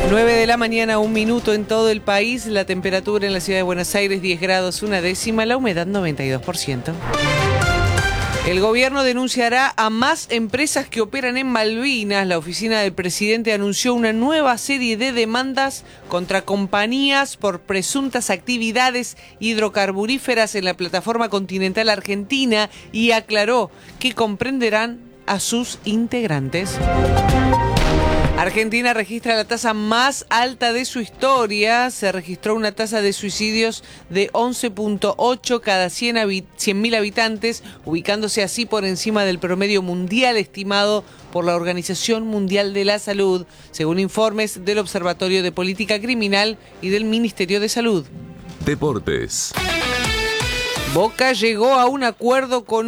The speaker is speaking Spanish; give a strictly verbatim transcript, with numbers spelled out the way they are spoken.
nueve de la mañana, un minuto en todo el país. La temperatura en la ciudad de Buenos Aires, diez grados, una décima. La humedad, noventa y dos por ciento. El gobierno denunciará a más empresas que operan en Malvinas. La oficina del presidente anunció una nueva serie de demandas contra compañías por presuntas actividades hidrocarburíferas en la plataforma continental argentina y aclaró que comprenderán a sus integrantes. Argentina registra la tasa más alta de su historia. Se registró una tasa de suicidios de once punto ocho cada cien mil habitantes, ubicándose así por encima del promedio mundial estimado por la Organización Mundial de la Salud, según informes del Observatorio de Política Criminal y del Ministerio de Salud. Deportes. Boca llegó a un acuerdo con